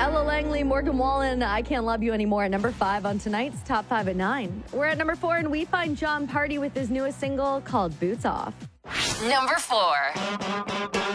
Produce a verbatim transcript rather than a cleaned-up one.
Ella Langley, Morgan Wallen, I Can't Love You Anymore at number five on tonight's Top five at nine. We're at number four, and we find John Party with his newest single called Boots Off. Number four.